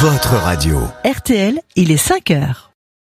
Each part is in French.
votre radio. RTL, il est 5h.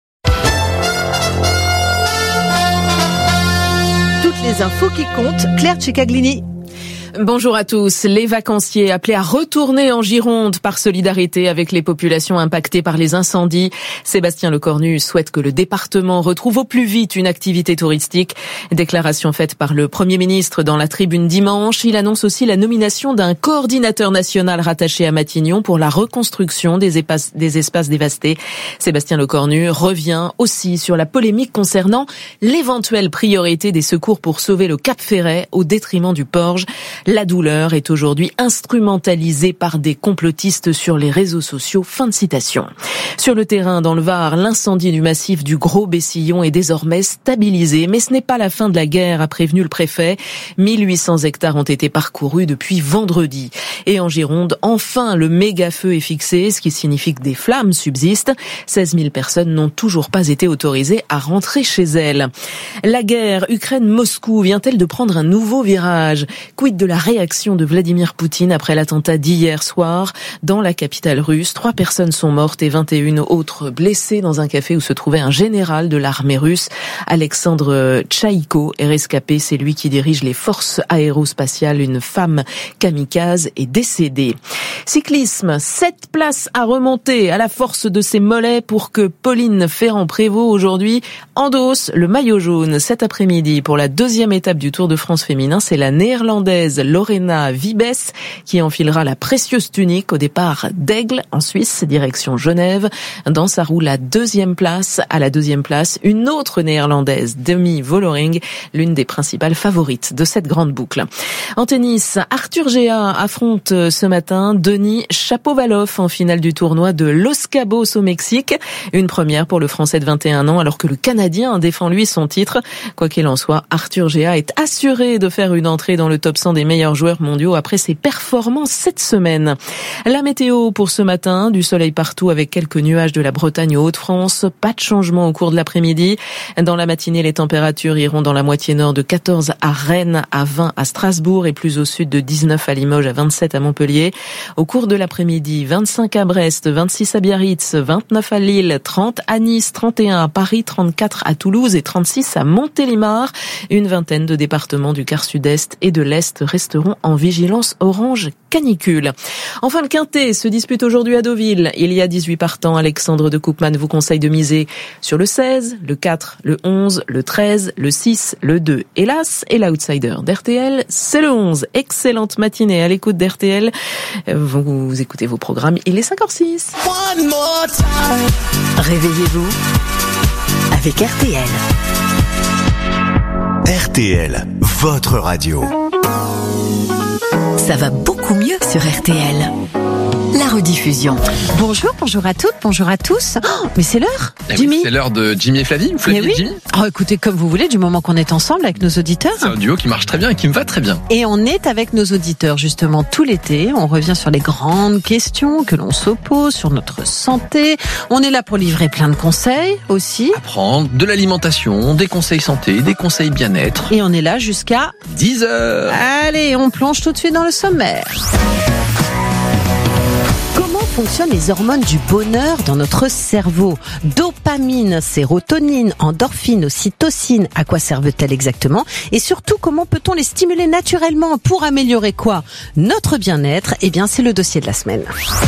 Toutes les infos qui comptent, Claire Cicaglini. Bonjour à tous. Les vacanciers appelés à retourner en Gironde par solidarité avec les populations impactées par les incendies. Sébastien Lecornu souhaite que le département retrouve au plus vite une activité touristique. Déclaration faite par le Premier ministre dans la Tribune dimanche. Il annonce aussi la nomination d'un coordinateur national rattaché à Matignon pour la reconstruction des espaces dévastés. Sébastien Lecornu revient aussi sur la polémique concernant l'éventuelle priorité des secours pour sauver le Cap Ferret au détriment du Porge. La douleur est aujourd'hui instrumentalisée par des complotistes sur les réseaux sociaux. Fin de citation. Sur le terrain, dans le Var, l'incendie du massif du Gros Bessillon est désormais stabilisé. Mais ce n'est pas la fin de la guerre, a prévenu le préfet. 1800 hectares ont été parcourus depuis vendredi. Et en Gironde, enfin, le méga-feu est fixé, ce qui signifie que des flammes subsistent. 16 000 personnes n'ont toujours pas été autorisées à rentrer chez elles. La guerre Ukraine-Moscou vient-elle de prendre un nouveau virage? Quid de la réaction de Vladimir Poutine après l'attentat d'hier soir dans la capitale russe? 3 personnes sont mortes et 21 autres blessées dans un café où se trouvait un général de l'armée russe. Alexandre Tchaïko est rescapé. C'est lui qui dirige les forces aérospatiales. Une femme kamikaze est décédée. Cyclisme, 7 places à remonter à la force de ses mollets pour que Pauline Ferrand-Prévot aujourd'hui endosse le maillot jaune. Cet après-midi, pour la 2e étape du Tour de France féminin, c'est la néerlandaise Lorena Wiebes qui enfilera la précieuse tunique au départ d'Aigle en Suisse, direction Genève. Dans sa roue, à la 2e place, une autre néerlandaise, Demi Vollering, l'une des principales favorites de cette grande boucle. En tennis, Arthur Gea affronte ce matin Denis Shapovalov en finale du tournoi de Los Cabos au Mexique. Une première pour le Français de 21 ans alors que le Canadien défend lui son titre. Quoi qu'il en soit, Arthur Gea est assuré de faire une entrée dans le top 100 des meilleurs joueurs mondiaux après ses performances cette semaine. La météo pour ce matin, du soleil partout avec quelques nuages de la Bretagne aux Hauts-de-France. Pas de changement au cours de l'après-midi. Dans la matinée, les températures iront dans la moitié nord de 14 à Rennes, à 20 à Strasbourg et plus au sud de 19 à Limoges, à 27 à Montpellier. Au cours de l'après-midi, 25 à Brest, 26 à Biarritz, 29 à Lille, 30 à Nice, 31 à Paris, 34 à Toulouse et 36 à Montélimar. Une vingtaine de départements du quart sud-est et de l'est resteront en vigilance orange canicule. Enfin, le Quintet se dispute aujourd'hui à Deauville. Il y a 18 partants. Alexandre de Koopman vous conseille de miser sur le 16, le 4, le 11, le 13, le 6, le 2. Hélas, et l'outsider d'RTL, c'est le 11. Excellente matinée à l'écoute d'RTL. Vous écoutez vos programmes. Il est 5h06. Réveillez-vous avec RTL. RTL, votre radio. Ça va beaucoup mieux sur RTL. La rediffusion. Bonjour à toutes, bonjour à tous. Oh, mais c'est l'heure, Jimmy. Oui, c'est l'heure de Jimmy et Flavie. Flavie et Jimmy. Oh, écoutez, comme vous voulez, du moment qu'on est ensemble avec nos auditeurs. C'est un duo qui marche très bien et qui me va très bien. Et on est avec nos auditeurs justement tout l'été. On revient sur les grandes questions que l'on se pose sur notre santé. On est là pour livrer plein de conseils aussi. Apprendre de l'alimentation, des conseils santé, des conseils bien-être. Et on est là jusqu'à 10h. Allez, on plonge tout de suite dans le sommaire. Fonctionnent les hormones du bonheur dans notre cerveau. Dopamine, sérotonine, endorphine, ocytocine, à quoi servent-elles exactement? Et surtout, comment peut-on les stimuler naturellement pour améliorer quoi? Notre bien-être, eh bien c'est le dossier de la semaine.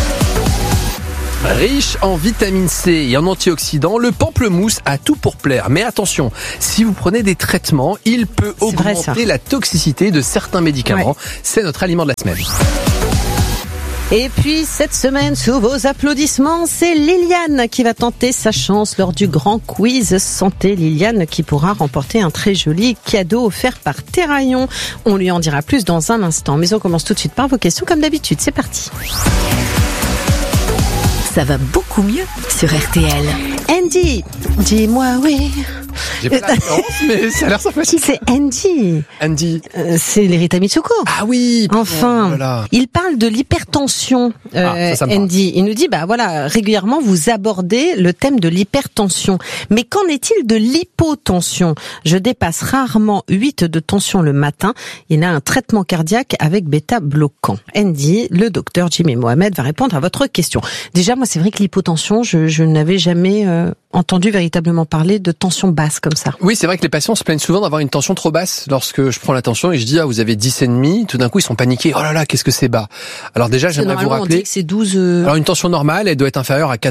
Riche en vitamine C et en antioxydants, le pamplemousse a tout pour plaire. Mais attention, si vous prenez des traitements, il peut augmenter la toxicité de certains médicaments. Ouais. C'est notre aliment de la semaine. Et puis, cette semaine, sous vos applaudissements, c'est Liliane qui va tenter sa chance lors du grand quiz santé. Liliane qui pourra remporter un très joli cadeau offert par Terraillon. On lui en dira plus dans un instant. Mais on commence tout de suite par vos questions comme d'habitude. C'est parti. Ça va beaucoup mieux sur RTL. Andy, dis-moi oui. J'ai pas la référence, mais ça a l'air sympathique. C'est Andy. C'est les Rita Mitsuko. Ah oui. Enfin. Voilà. Il parle de l'hypertension. Andy. Il nous dit, régulièrement, vous abordez le thème de l'hypertension. Mais qu'en est-il de l'hypotension? Je dépasse rarement 8 de tension le matin. Il a un traitement cardiaque avec bêta-bloquant. Andy, le docteur Jimmy Mohamed va répondre à votre question. Déjà, moi, c'est vrai que l'hypotension, je n'avais jamais entendu véritablement parler de tension basse comme ça. Oui, c'est vrai que les patients se plaignent souvent d'avoir une tension trop basse. Lorsque je prends la tension et je dis, vous avez 10,5, tout d'un coup, ils sont paniqués. Oh là là, qu'est-ce que c'est bas? Alors déjà, j'aimerais vous rappeler. On dit que c'est 12. Alors une tension normale, elle doit être inférieure à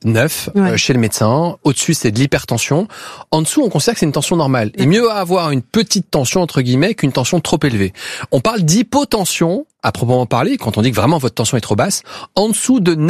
14,9 chez le médecin. Au-dessus, c'est de l'hypertension. En dessous, on considère que c'est une tension normale. Et mieux avoir une petite tension, entre guillemets, qu'une tension trop élevée. On parle d'hypotension, à proprement parler, quand on dit que vraiment votre tension est trop basse, en dessous de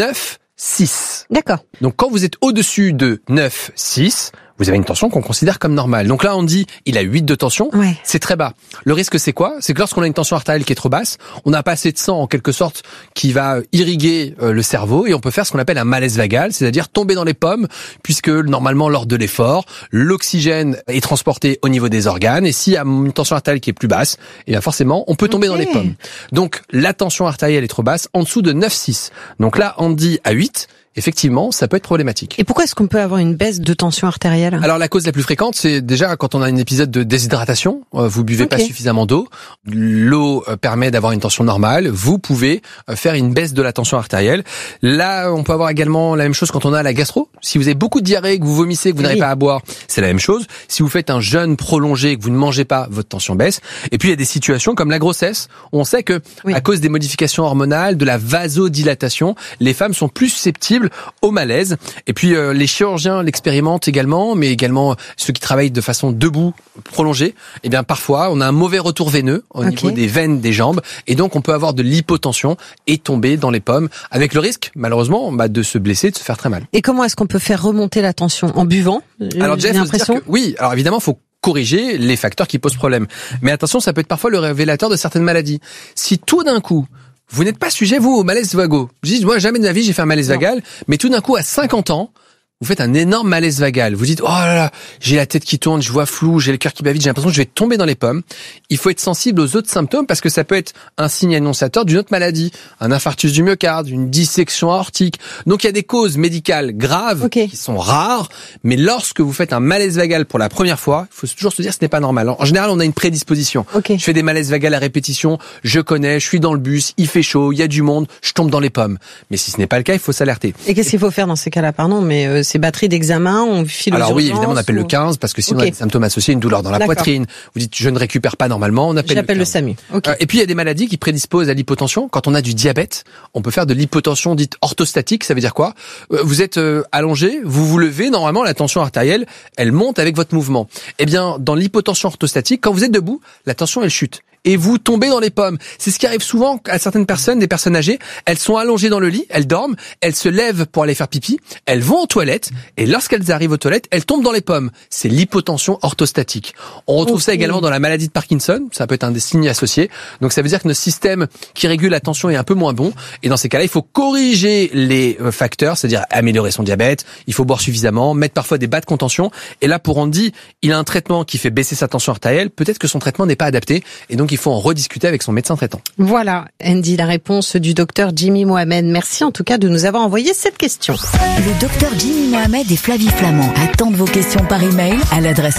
9,6. D'accord. Donc quand vous êtes au-dessus de 9,6, vous avez une tension qu'on considère comme normale. Donc là, on dit, il a 8 de tension, c'est très bas. Le risque, c'est quoi? C'est que lorsqu'on a une tension artérielle qui est trop basse, on n'a pas assez de sang, en quelque sorte, qui va irriguer le cerveau, et on peut faire ce qu'on appelle un malaise vagal, c'est-à-dire tomber dans les pommes, puisque normalement, lors de l'effort, l'oxygène est transporté au niveau des organes, et s'il y a une tension artérielle qui est plus basse, et bien forcément, on peut tomber dans les pommes. Donc, la tension artérielle est trop basse, en dessous de 9,6. Donc là, on dit à 8, effectivement, ça peut être problématique. Et pourquoi est-ce qu'on peut avoir une baisse de tension artérielle? Alors la cause la plus fréquente, c'est déjà quand on a un épisode de déshydratation, vous buvez pas suffisamment d'eau, l'eau permet d'avoir une tension normale, vous pouvez faire une baisse de la tension artérielle. Là, on peut avoir également la même chose quand on a la gastro. Si vous avez beaucoup de diarrhée, que vous vomissez, que vous n'arrivez pas à boire, c'est la même chose. Si vous faites un jeûne prolongé, que vous ne mangez pas, votre tension baisse. Et puis il y a des situations comme la grossesse, où on sait que à cause des modifications hormonales, de la vasodilatation, les femmes sont plus susceptibles au malaise. Et puis les chirurgiens l'expérimentent également, mais également ceux qui travaillent de façon debout, prolongée. Et bien parfois, on a un mauvais retour veineux au niveau des veines des jambes, et donc on peut avoir de l'hypotension et tomber dans les pommes, avec le risque, malheureusement, de se blesser, de se faire très mal. Et comment est-ce qu'on peut faire remonter la tension? En buvant? Alors Jeff, faut se dire que, oui, alors évidemment, faut corriger les facteurs qui posent problème. Mais attention, ça peut être parfois le révélateur de certaines maladies. Si tout d'un coup, vous n'êtes pas sujet, vous, au malaise vago. Je dis, moi, jamais de ma vie, j'ai fait un malaise vagal, mais tout d'un coup, à 50 ans, vous faites un énorme malaise vagal. Vous dites, oh là là, j'ai la tête qui tourne, je vois flou, j'ai le cœur qui bat vite, j'ai l'impression que je vais tomber dans les pommes. Il faut être sensible aux autres symptômes parce que ça peut être un signe annonciateur d'une autre maladie, un infarctus du myocarde, une dissection aortique. Donc il y a des causes médicales graves qui sont rares, mais lorsque vous faites un malaise vagal pour la première fois, il faut toujours se dire que ce n'est pas normal. En général, on a une prédisposition. Je fais des malaises vagales à répétition, je connais, je suis dans le bus, il fait chaud, il y a du monde, je tombe dans les pommes. Mais si ce n'est pas le cas, il faut s'alerter. Et qu'est-ce qu'il faut faire dans ces cas-là? Pardon, mais ces batteries d'examen, on file aux urgences. Alors oui, évidemment, on appelle le 15 parce que sinon on a des symptômes associés, une douleur dans la poitrine. Vous dites, je ne récupère pas normalement, on appelle le SAMU. Et puis il y a des maladies qui prédisposent à l'hypotension. Quand on a du diabète, on peut faire de l'hypotension dite orthostatique. Ça veut dire quoi? Vous êtes allongé, vous vous levez, normalement la tension artérielle, elle monte avec votre mouvement. Eh bien, dans l'hypotension orthostatique, quand vous êtes debout, la tension elle chute. Et vous tombez dans les pommes. C'est ce qui arrive souvent à certaines personnes, des personnes âgées. Elles sont allongées dans le lit, elles dorment, elles se lèvent pour aller faire pipi, elles vont aux toilettes, et lorsqu'elles arrivent aux toilettes, elles tombent dans les pommes. C'est l'hypotension orthostatique. On retrouve ça également dans la maladie de Parkinson, ça peut être un des signes associés. Donc ça veut dire que notre système qui régule la tension est un peu moins bon, et dans ces cas-là, il faut corriger les facteurs, c'est-à-dire améliorer son diabète, il faut boire suffisamment, mettre parfois des bas de contention, et là pour Andy, il a un traitement qui fait baisser sa tension artérielle, peut-être que son traitement n'est pas adapté, et donc il faut en rediscuter avec son médecin traitant. Voilà, Andy, la réponse du docteur Jimmy Mohamed. Merci en tout cas de nous avoir envoyé cette question. Le docteur Jimmy Mohamed et Flavie Flamand attendent vos questions par email à l'adresse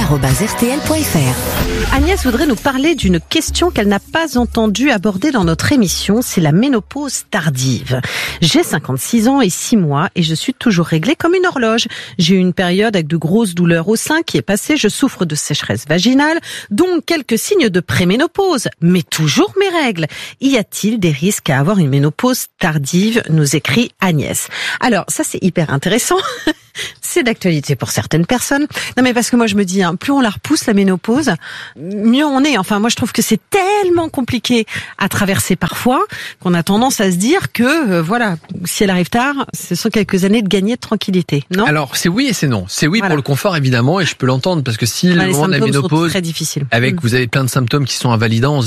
santé@rtl.fr. Agnès voudrait nous parler d'une question qu'elle n'a pas entendu aborder dans notre émission, c'est la ménopause tardive. J'ai 56 ans et 6 mois et je suis toujours réglée comme une horloge. J'ai eu une période avec de grosses douleurs au sein qui est passée, je souffre de sécheresse vaginale, donc quelques signes de préménopause, mais toujours mes règles. Y a-t-il des risques à avoir une ménopause tardive, nous écrit Agnès. Alors ça c'est hyper intéressant. C'est d'actualité pour certaines personnes. Non mais parce que moi je me dis, plus on la repousse la ménopause, mieux on est. Enfin moi je trouve que c'est tellement compliqué à traverser parfois qu'on a tendance à se dire que voilà, si elle arrive tard, ce sont quelques années de gagner de tranquillité, non? Alors c'est oui et c'est non. C'est oui pour le confort évidemment, et je peux l'entendre parce que si le moment de la ménopause, très difficile. Avec vous avez plein de symptômes qui sont invalidants, on se dit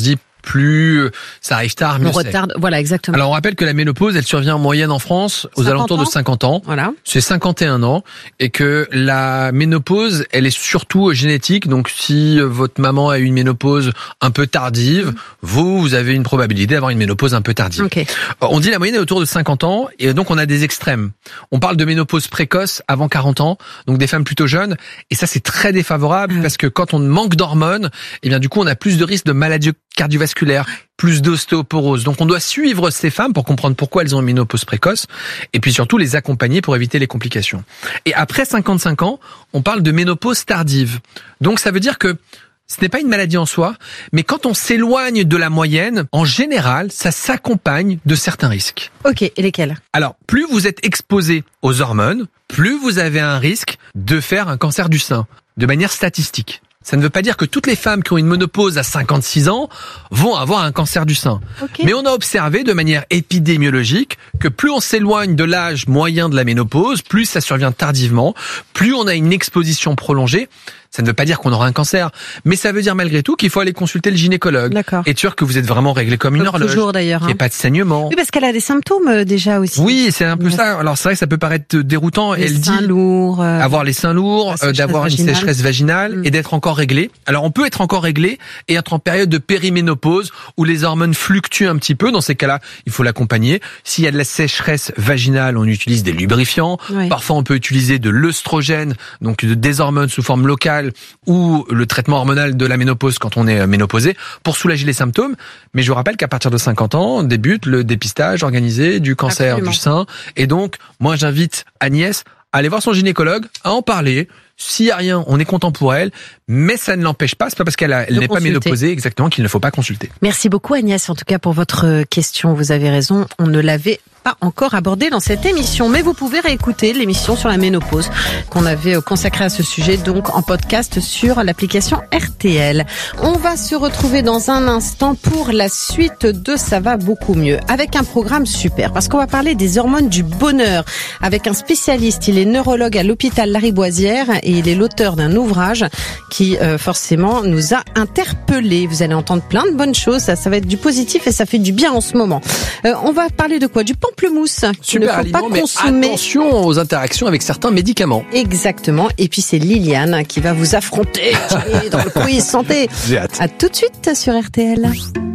plus ça arrive tard, mieux On c'est. retarde, voilà, exactement. Alors on rappelle que la ménopause, elle survient en moyenne en France aux 50 alentours de ans. 50 ans. Voilà. C'est 51 ans et que la ménopause, elle est surtout génétique. Donc si votre maman a eu une ménopause un peu tardive, vous avez une probabilité d'avoir une ménopause un peu tardive. Ok. On dit la moyenne est autour de 50 ans et donc on a des extrêmes. On parle de ménopause précoce avant 40 ans, donc des femmes plutôt jeunes, et ça c'est très défavorable parce que quand on manque d'hormones, eh bien du coup on a plus de risques de maladies cardiovasculaires, plus d'ostéoporose. Donc on doit suivre ces femmes pour comprendre pourquoi elles ont une ménopause précoce et puis surtout les accompagner pour éviter les complications. Et après 55 ans, on parle de ménopause tardive. Donc ça veut dire que ce n'est pas une maladie en soi, mais quand on s'éloigne de la moyenne, en général, ça s'accompagne de certains risques. Ok, et lesquels? Alors, plus vous êtes exposé aux hormones, plus vous avez un risque de faire un cancer du sein, de manière statistique. Ça ne veut pas dire que toutes les femmes qui ont une ménopause à 56 ans vont avoir un cancer du sein. Okay. Mais on a observé de manière épidémiologique que plus on s'éloigne de l'âge moyen de la ménopause, plus ça survient tardivement, plus on a une exposition prolongée. Ça ne veut pas dire qu'on aura un cancer, mais ça veut dire malgré tout qu'il faut aller consulter le gynécologue. D'accord. Et sûr que vous êtes vraiment réglé comme une horloge. Toujours d'ailleurs. Qu'il n'y ait pas de saignement. Oui, parce qu'elle a des symptômes déjà aussi. Oui, c'est un peu ça. Alors c'est vrai que ça peut paraître déroutant. Les Elle seins dit lourds, avoir les seins lourds, d'avoir une vaginale. sécheresse vaginale et d'être encore réglé. Alors on peut être encore réglé et être en période de périménopause où les hormones fluctuent un petit peu. Dans ces cas-là, il faut l'accompagner. S'il y a de la sécheresse vaginale, on utilise des lubrifiants. Oui. Parfois on peut utiliser de l'œstrogène, donc des hormones sous forme locale ou le traitement hormonal de la ménopause quand on est ménopausé pour soulager les symptômes. Mais je vous rappelle qu'à partir de 50 ans, débute le dépistage organisé du cancer Absolument. du sein. Et donc, moi j'invite Agnès à aller voir son gynécologue, à en parler. S'il n'y a rien, on est content pour elle, mais ça ne l'empêche pas, c'est pas parce qu'elle n'est pas ménopausée exactement qu'il ne faut pas consulter. Merci beaucoup Agnès, en tout cas pour votre question. Vous avez raison, on ne l'avait pas encore abordé dans cette émission, mais vous pouvez réécouter l'émission sur la ménopause qu'on avait consacrée à ce sujet, donc en podcast sur l'application RTL. On va se retrouver dans un instant pour la suite de Ça va beaucoup mieux, avec un programme super, parce qu'on va parler des hormones du bonheur, avec un spécialiste. Il est neurologue à l'hôpital Lariboisière et il est l'auteur d'un ouvrage qui forcément nous a interpellés. Vous allez entendre plein de bonnes choses, ça va être du positif et ça fait du bien en ce moment. On va parler de quoi? Du pamplemousse qu'il ne Super faut aliment, pas mais consommer. attention aux interactions avec certains médicaments. Exactement. Et puis c'est Liliane qui va vous affronter dans le quiz santé. J'ai hâte. À tout de suite sur RTL.